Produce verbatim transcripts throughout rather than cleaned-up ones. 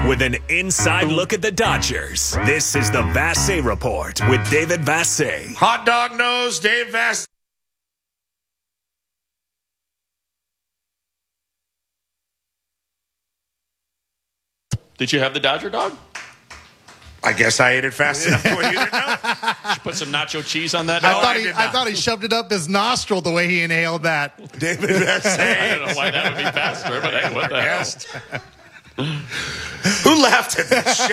with an inside look at the Dodgers. This is the Vassay Report with David Vassay. Hot dog nose, Dave Vassay. Did you have the Dodger dog? I guess I ate it fast enough for you to know. Did you put some nacho cheese on that I dog? thought I he, did I not. thought he shoved it up his nostril the way he inhaled that. David I Vassay. don't know why that would be faster, but hey, what the hell? Guest. Who laughed at this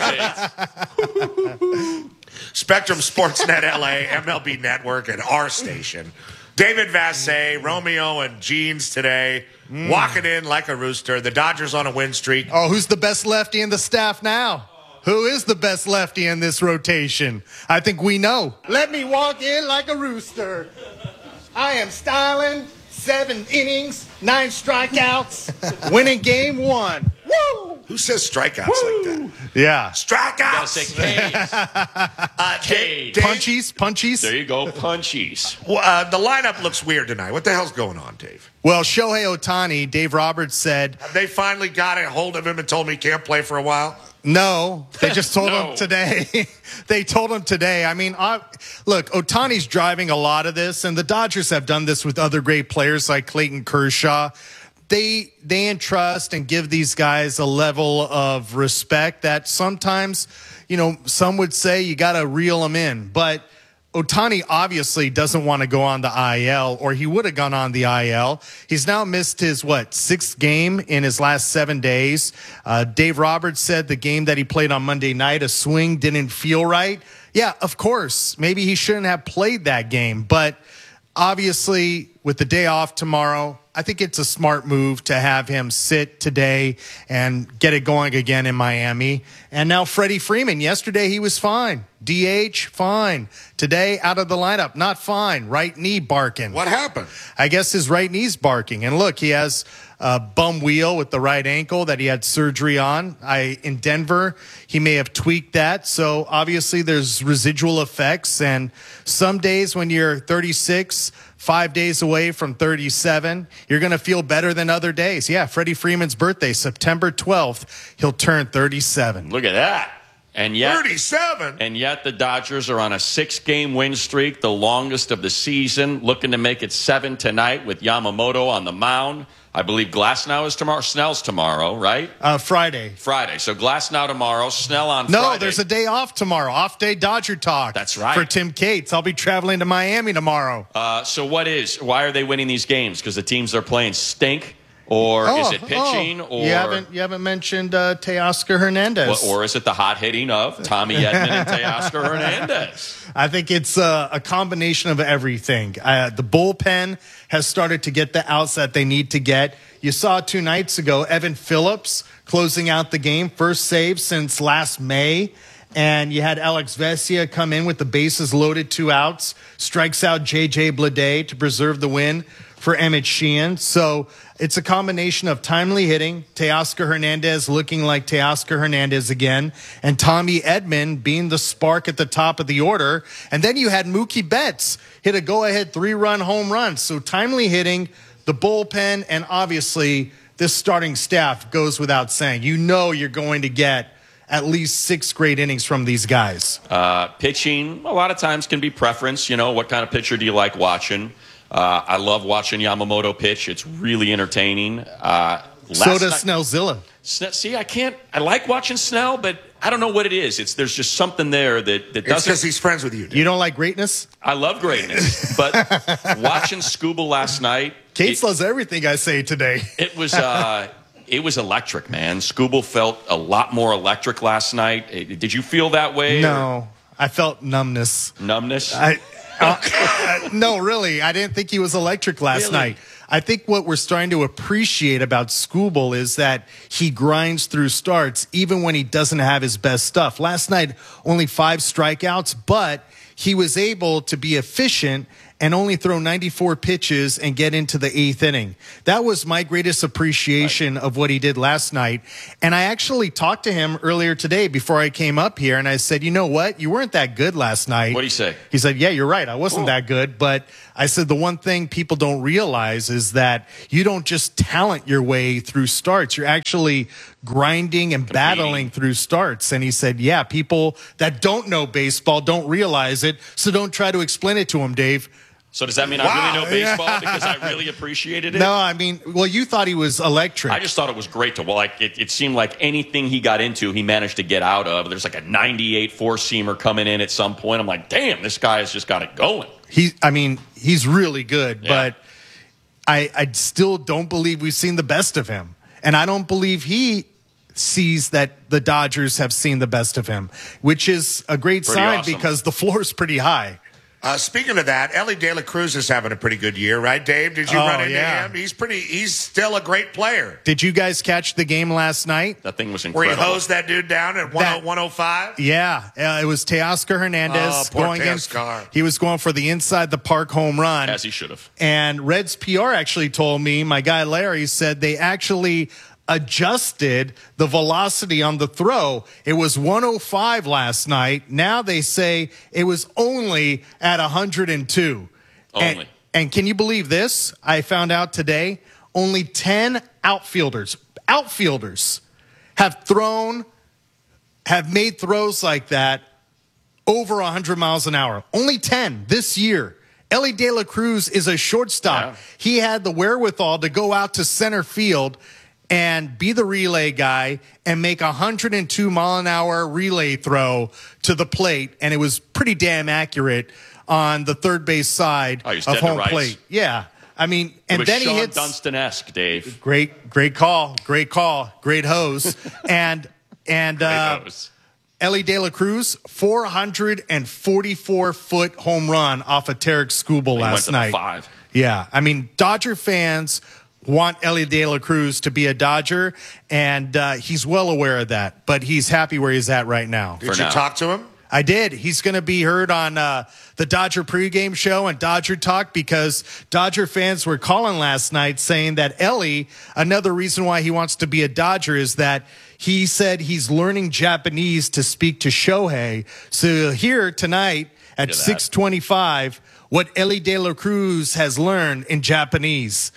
show? Spectrum Sportsnet L A, M L B Network, and our station. David Vassay, Romeo, and Jeans today, mm. walking in like a rooster. The Dodgers on a win streak. Oh, who's the best lefty in the staff now? Who is the best lefty in this rotation? I think we know. Let me walk in like a rooster. I am styling, seven innings, nine strikeouts, winning game one. Woo! Who says strikeouts like that? Yeah. Strikeouts! Gotta say K's. Uh, K's. Dave- Punchies, punchies. There you go, punchies. Well, uh, the lineup looks weird tonight. What the hell's going on, Dave? Well, Shohei Ohtani, Dave Roberts said, Have they finally got a hold of him and told me he can't play for a while? no, they just told No. him today. They told him today. I mean, I, look, Ohtani's driving a lot of this, and the Dodgers have done this with other great players like Clayton Kershaw. They they entrust and give these guys a level of respect that sometimes, you know, some would say you got to reel them in. But Ohtani obviously doesn't want to go on the I L, or he would have gone on the I L. He's now missed his, what, sixth game in his last seven days. Uh, Dave Roberts said the game that he played on Monday night, a swing didn't feel right. Yeah, of course. Maybe he shouldn't have played that game. But obviously, with the day off tomorrow, I think it's a smart move to have him sit today and get it going again in Miami. And now Freddie Freeman, yesterday he was fine. D H, fine. Today, out of the lineup, not fine. Right knee barking. What happened? I guess his right knee's barking. And look, he has a bum wheel with the right ankle that he had surgery on. I in Denver, he may have tweaked that. So obviously there's residual effects. And some days when you're thirty-six, five days away from thirty-seven, you're going to feel better than other days. Yeah, Freddie Freeman's birthday, September twelfth, he'll turn thirty-seven. Look at that. And yet, thirty-seven? and yet the Dodgers are on a six-game win streak, the longest of the season, looking to make it seven tonight with Yamamoto on the mound. I believe Glasnow is tomorrow. Snell's tomorrow, right? Uh, Friday. Friday. So Glasnow tomorrow, Snell on No, Friday. there's a day off tomorrow. Off day Dodger talk. That's right. For Tim Cates. I'll be traveling to Miami tomorrow. Uh, so what is, why are they winning these games? Because the teams they're playing stink? Or Oh, is it pitching? oh. Or You haven't, you haven't mentioned uh, Teoscar Hernandez. Or is it the hot hitting of Tommy Edman and Teoscar Hernandez? I think it's uh, a combination of everything. Uh, the bullpen has started to get the outs that they need to get. You saw two nights ago, Evan Phillips closing out the game, first save since last May. And you had Alex Vesia come in with the bases loaded, two outs, strikes out J J Bleday to preserve the win for Emmett Sheehan. So it's a combination of timely hitting, Teoscar Hernandez looking like Teoscar Hernandez again, and Tommy Edman being the spark at the top of the order. And then you had Mookie Betts hit a go-ahead three-run home run. So timely hitting, the bullpen, and obviously this starting staff goes without saying. You know you're going to get at least six great innings from these guys. Uh, pitching, a lot of times can be preference. You know, what kind of pitcher do you like watching? Uh, I love watching Yamamoto pitch. It's really entertaining. Uh, So does night- Snellzilla. Sne- See, I can't. I like watching Snell, but I don't know what it is. It's there's just something there that that It's because doesn't. he's friends with you, Dave. You don't like greatness? I love greatness, but watching Scooble last night, Cates it, loves everything I say today. it was uh, it was electric, man. Scooble felt a lot more electric last night. Eh, Did you feel that way? No, I felt numbness. or numbness. I, uh, uh, no, really, I didn't think he was electric last Really? night. I think what we're starting to appreciate about Scooble is that he grinds through starts even when he doesn't have his best stuff. Last night, only five strikeouts, but he was able to be efficient and only throw ninety-four pitches and get into the eighth inning. That was my greatest appreciation of what he did last night. And I actually talked to him earlier today before I came up here, and I said, you know what? You weren't that good last night. What'd he say? He said, yeah, you're right. I wasn't Cool. that good, but I said the one thing people don't realize is that you don't just talent your way through starts. You're actually grinding and battling through starts. And he said, yeah, people that don't know baseball don't realize it, so don't try to explain it to them, Dave. So does that mean Wow. I really know baseball because I really appreciated it? No, I mean, well, you thought he was electric. I just thought it was great to, well, like, it, it seemed like anything he got into, he managed to get out of. There's like a ninety-eight four-seamer coming in at some point. I'm like, damn, this guy has just got it going. He, I mean, he's really good, Yeah. but I, I still don't believe we've seen the best of him. And I don't believe he sees that the Dodgers have seen the best of him, which is a great Pretty sign awesome. because the floor is pretty high. Uh, speaking of that, Ellie De La Cruz is having a pretty good year, right, Dave? Did you Oh, run into yeah. him? He's pretty. He's still a great player. Did you guys catch the game last night? That thing was Where incredible. he hosed that dude down at That- one oh five? Yeah, uh, it was Teoscar Hernandez Oh, poor going in. Teoscar. He was going for the inside the park home run. As he should have. And Reds P R actually told me, my guy Larry said they actually adjusted the velocity on the throw. It was one oh five last night. Now they say it was only at one hundred two. Only. And, and can you believe this? I found out today only ten outfielders, outfielders have thrown, have made throws like that over one hundred miles an hour. Only ten this year. Ellie De La Cruz is a shortstop. Yeah. He had the wherewithal to go out to center field and be the relay guy and make a one hundred two mile an hour relay throw to the plate. And it was pretty damn accurate on the third base side Oh, he's of dead to home rights. plate. Yeah. I mean, It and was then Sean he hits. Dunston-esque, Dave. Great, great call. Great call. Great hose. and, and, Great uh, nose. Ellie De La Cruz, four hundred forty-four foot home run off of Tarek Skubal He last went to night. the five. Yeah. I mean, Dodger fans want Ellie De La Cruz to be a Dodger, and uh, he's well aware of that, but he's happy where he's at right now. Did For you now. talk to him? I did. He's going to be heard on uh, the Dodger pregame show and Dodger Talk because Dodger fans were calling last night saying that Ellie, another reason why he wants to be a Dodger is that he said he's learning Japanese to speak to Shohei. So here tonight at Look at that. six twenty-five, what Ellie De La Cruz has learned in Japanese.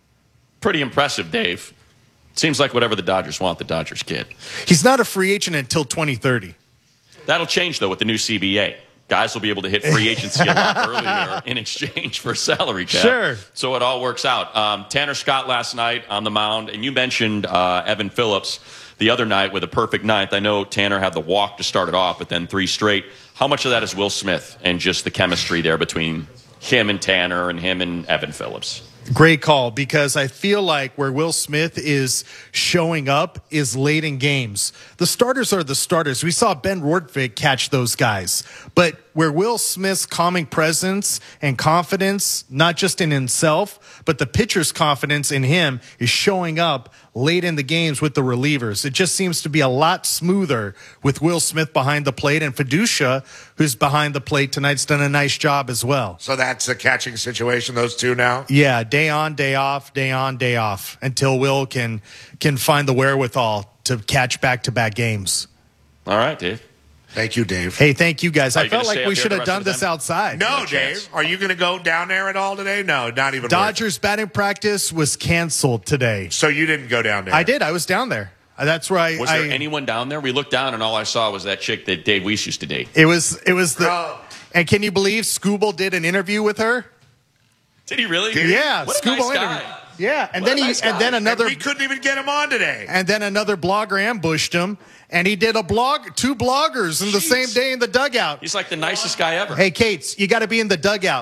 Pretty impressive, Dave. Seems like whatever the Dodgers want, the Dodgers get. He's not a free agent until twenty thirty. That'll change, though, with the new C B A. Guys will be able to hit free agency a lot earlier in exchange for salary cap. Sure. So it all works out. Um, Tanner Scott last night on the mound, and you mentioned uh, Evan Phillips the other night with a perfect ninth. I know Tanner had the walk to start it off, but then three straight. How much of that is Will Smith and just the chemistry there between him and Tanner and him and Evan Phillips? Great call, because I feel like where Will Smith is showing up is late in games. The starters are the starters. We saw Ben Rortvedt catch those guys. But where Will Smith's calming presence and confidence, not just in himself, but the pitcher's confidence in him is showing up late in the games with the relievers. It just seems to be a lot smoother with Will Smith behind the plate, and Fiducia, who's behind the plate tonight's done a nice job as well. So that's a catching situation, those two now? Yeah, day on, day off, day on, day off, until Will can can find the wherewithal to catch back-to-back games. All right, Dave. Thank you, Dave. Hey, thank you guys. Are I you gonna felt stay like up we here should the have rest done of the this time? outside. No, No chance. Dave. Are you going to go down there at all today? No, not even worth it. Dodgers batting practice was canceled today. So you didn't go down there? I did. I was down there. Uh, That's where I. Was there I- anyone down there? We looked down, and all I saw was that chick that Dave Weiss used to date. It was. It was the. Oh. And can you believe Skubal did an interview with her? Did he really? Did he? Yeah, What a Skubal nice interview. guy. Yeah, and What then a he nice and guy. then And another we couldn't even get him on today. and then another blogger ambushed him, and he did a blog, two bloggers in the Jeez. same day in the dugout. He's like the nicest guy ever. Hey, Kates, you got to be in the dugout.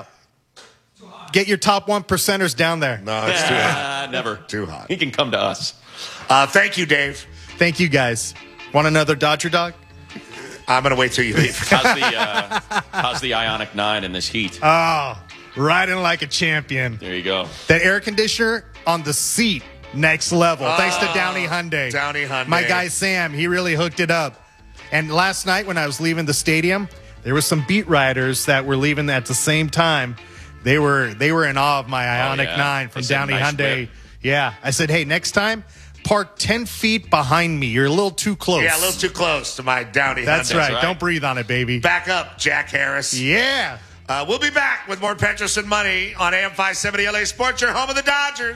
Get your top one percenters down there. No, it's too hot. Ah, never. Too hot. He can come to us. Uh, thank you, Dave. Thank you, guys. Want another Dodger dog? I'm going to wait till you leave. How's the uh, how's the Ionic Nine in this heat? Oh, riding like a champion. There you go. That air conditioner on the seat, next level. Thanks to Downey Hyundai. Downey Hyundai. My guy Sam, he really hooked it up. And last night when I was leaving the stadium, there were some beat riders that were leaving at the same time. They were they were in awe of my Ionic yeah. nine from They said, Downey "Nice Hyundai. whip." Yeah. I said, hey, next time, park ten feet behind me. You're a little too close. Yeah, a little too close to my Downey That's Hyundai. right. right. Don't breathe on it, baby. Back up, Jack Harris. Yeah. Uh, we'll be back with more Petros and Money on A M five seventy L A Sports, your home of the Dodgers.